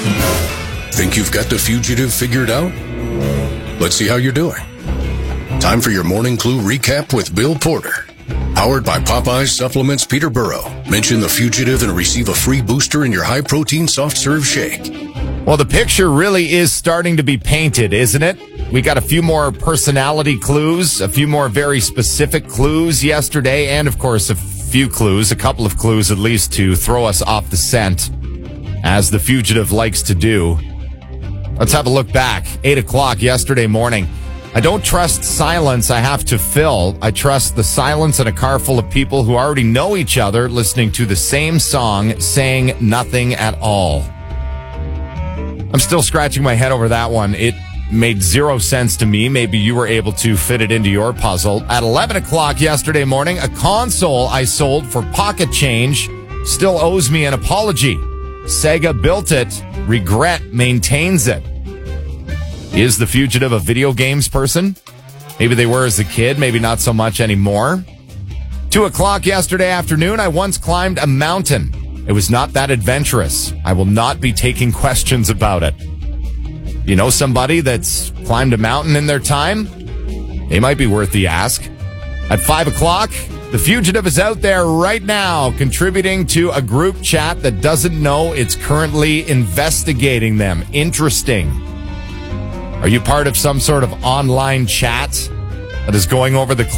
Think you've got the fugitive figured out? Let's see how you're doing. Time for your Morning Clue recap with Bill Porter. Powered by Popeyes Supplements Peterborough. Mention the fugitive and receive a free booster in your high-protein soft-serve shake. Well, the picture really is starting to be painted, isn't it? We got a few more personality clues, a few more very specific clues yesterday, and, of course, a couple of clues at least to throw us off the scent, as the fugitive likes to do. Let's have a look back. 8 o'clock yesterday morning. I don't trust silence I have to fill. I trust the silence in a car full of people who already know each other, listening to the same song, saying nothing at all. I'm still scratching my head over that one. It made zero sense to me. Maybe you were able to fit it into your puzzle. At 11 o'clock yesterday morning, a console I sold for pocket change still owes me an apology. Sega built it. Regret maintains it. Is the fugitive a video games person? Maybe they were as a kid, maybe not so much anymore. 2 o'clock yesterday afternoon, I once climbed a mountain. It was not that adventurous. I will not be taking questions about it. You know somebody that's climbed a mountain in their time? They might be worth the ask. At 5 o'clock, the fugitive is out there right now contributing to a group chat that doesn't know it's currently investigating them. Interesting. Are you part of some sort of online chat that is going over the